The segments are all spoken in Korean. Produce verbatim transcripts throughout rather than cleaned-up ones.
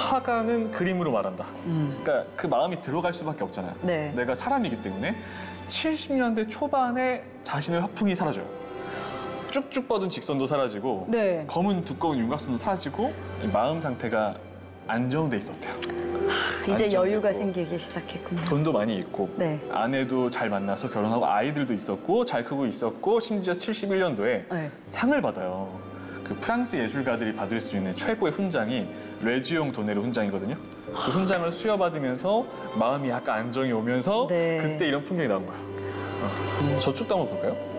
화가는 그림으로 말한다. 음. 그러니까 그 마음이 들어갈 수밖에 없잖아요. 네. 내가 사람이기 때문에 칠십 년대 초반에 자신의 화풍이 사라져요. 쭉쭉 뻗은 직선도 사라지고 네. 검은 두꺼운 윤곽선도 사라지고 마음 상태가 안정돼 있었대요. 이제 안정되고. 여유가 생기기 시작했군요. 돈도 많이 있고 네. 아내도 잘 만나서 결혼하고 아이들도 있었고 잘 크고 있었고 심지어 칠십일 년도에 네. 상을 받아요. 그 프랑스 예술가들이 받을 수 있는 최고의 훈장이 레지옹 도네르 훈장이거든요. 그 훈장을 수여받으면서 마음이 약간 안정이 오면서 네. 그때 이런 풍경이 나온 거예요. 어. 저쪽도 한번 볼까요?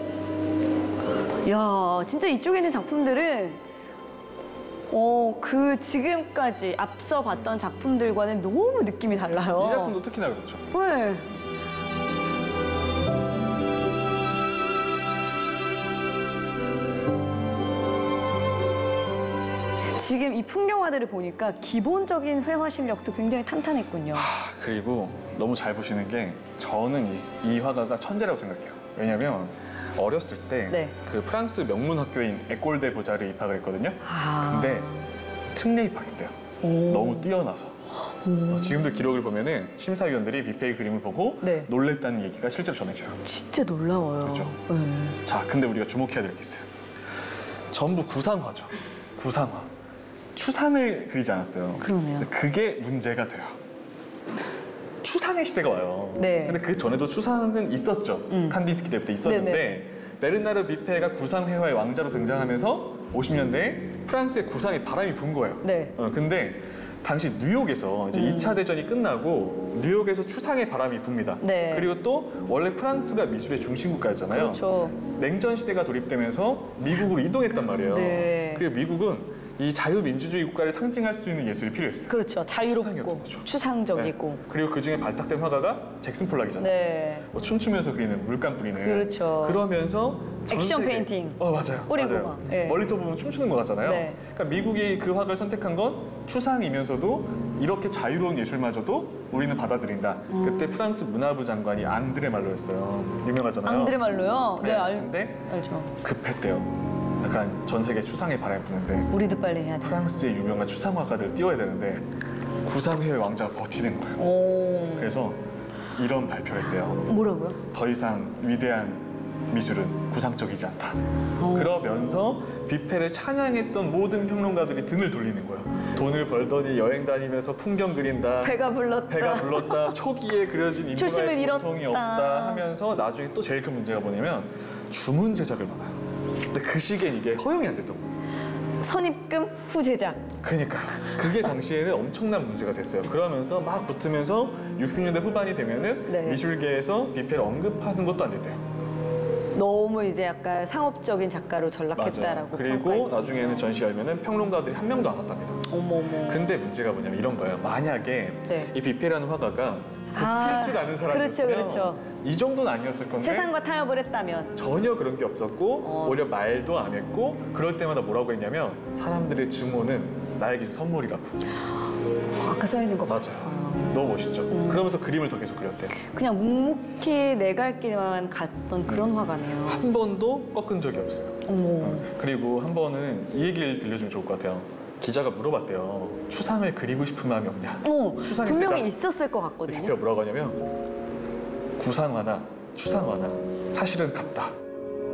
야, 진짜 이쪽에 있는 작품들은 어, 그 지금까지 앞서 봤던 작품들과는 너무 느낌이 달라요. 이 작품도 특히나 그렇죠. 네. 지금 이 풍경화들을 보니까 기본적인 회화 실력도 굉장히 탄탄했군요. 아, 그리고 너무 잘 보시는 게 저는 이, 이 화가가 천재라고 생각해요. 왜냐면 어렸을 때 그 네. 프랑스 명문 학교인 에콜 데 보자르에 입학을 했거든요. 아. 근데 특례 입학했대요. 오. 너무 뛰어나서. 어, 지금도 기록을 보면은 심사위원들이 뷔페의 그림을 보고 네. 놀랬다는 얘기가 실제로 전해져요. 진짜 놀라워요. 그렇죠. 네. 자, 근데 우리가 주목해야 될 게 있어요. 전부 구상화죠. 구상화. 추상을 그리지 않았어요. 그러네요. 근데 그게 문제가 돼요. 추상의 시대가 와요. 네. 근데 그 전에도 추상은 있었죠. 음. 칸디스키 때부터 있었는데 네네. 베르나르 뷔페가 구상 회화의 왕자로 등장하면서 오십 년대에 프랑스의 구상에 바람이 분 거예요. 네. 어, 근데 당시 뉴욕에서 이제 음. 이 차 대전이 끝나고 뉴욕에서 추상의 바람이 붑니다. 네. 그리고 또 원래 프랑스가 미술의 중심 국가였잖아요. 그렇죠. 냉전 시대가 돌입되면서 미국으로 이동했단 말이에요. 네. 그리고 미국은 이 자유민주주의 국가를 상징할 수 있는 예술이 필요했어요. 그렇죠. 자유롭고 추상이었던 거죠. 추상적이고. 네. 그리고 그 중에 발탁된 화가가 잭슨 폴락이잖아요. 네. 뭐 춤추면서 그리는 물감 뿌리는. 그렇죠. 그러면서 전 액션 세계- 페인팅. 어 맞아요. 뿌리고 맞아요. 막, 네. 멀리서 보면 춤추는 거 같잖아요. 네. 그러니까 미국이 그 화가를 선택한 건 추상이면서도 이렇게 자유로운 예술마저도 우리는 받아들인다. 음. 그때 프랑스 문화부 장관이 앙드레 말로였어요. 유명하잖아요. 앙드레 말로요? 네, 네, 알, 근데 알죠. 급했대요. 약간 전 세계 추상의 바람이 부는데 우리도 빨리 해야 돼. 프랑스의 유명한 추상 화가들 띄워야 되는데 구상회의 왕자가 버티는 거예요. 오. 그래서 이런 발표를 했대요. 뭐라고요? 더 이상 위대한 미술은 구상적이지 않다. 어. 그러면서 뷔페를 찬양했던 모든 평론가들이 등을 돌리는 거예요. 돈을 벌더니 여행 다니면서 풍경 그린다. 배가 불렀다. 배가 불렀다. 초기에 그려진 초심을 인물의 잃었다. 고통이 없다 하면서 나중에 또 제일 큰 문제가 뭐냐면 주문 제작을 받아요. 근데 그 시기엔 이게 허용이 안 됐던 거예요. 선입금 후제작. 그러니까 그게 당시에는 엄청난 문제가 됐어요. 그러면서 막 붙으면서 육십 년대 후반이 되면은 네. 미술계에서 뷔페를 언급하는 것도 안 됐대요. 너무 이제 약간 상업적인 작가로 전락했다라고. 그리고 평가했군요. 나중에는 전시 열면은 평론가들이 한 명도 안 왔답니다. 어머 어머. 근데 문제가 뭐냐면 이런 거예요. 만약에 네. 이 뷔페라는 화가가 아, 굽힐 줄 아는 사람이었으면 그렇죠, 그렇죠. 이 정도는 아니었을 건데 세상과 타협을 했다면. 전혀 그런 게 없었고 어. 오히려 말도 안 했고 그럴 때마다 뭐라고 했냐면 사람들의 증오는 나에게 준 선물이라고. 아까 써 있는 거 맞아요. 봤어요. 너무 멋있죠. 음. 그러면서 그림을 더 계속 그렸대요. 그냥 묵묵히 내 갈 길만 갔던 그런 화가네요. 한 번도 꺾은 적이 없어요. 어머. 그리고 한 번은 이 얘기를 들려주면 좋을 것 같아요. 기자가 물어봤대요. 추상을 그리고 싶은 마음이 없냐? 어, 추상이 분명히 세다. 있었을 것 뷔페가 같거든요. 뭐라고 하냐면 구상화나 추상화나 사실은 같다.